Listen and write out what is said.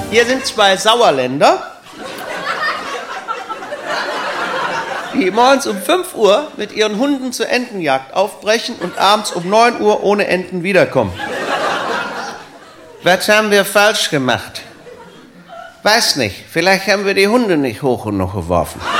Hier sind 2 Sauerländer, die morgens um 5 Uhr mit ihren Hunden zur Entenjagd aufbrechen und abends um 9 Uhr ohne Enten wiederkommen. Was haben wir falsch gemacht? Weiß nicht, vielleicht haben wir die Hunde nicht hoch genug geworfen.